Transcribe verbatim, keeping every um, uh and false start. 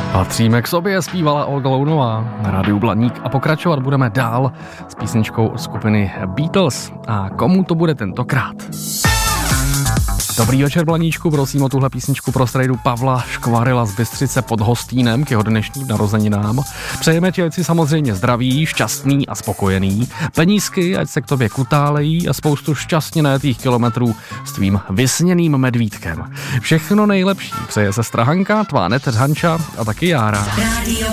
Patříme k sobě, zpívala Olga Lounová na rádiu Blaník a pokračovat budeme dál s písničkou od skupiny Beatles. A komu to bude tentokrát? Dobrý večer, Blaníčku, prosím o tuhle písničku pro strejdu Pavla Škvarila z Bystřice pod Hostýnem k jeho dnešním narozeninám. Přejeme ti, ať si samozřejmě zdraví, šťastný a spokojený, penízky, ať se k tobě kutálejí a spoustu šťastně najetých kilometrů s tvým vysněným medvídkem. Všechno nejlepší přeje sestra Hanka, tvá neteř Hanča a taky Jára.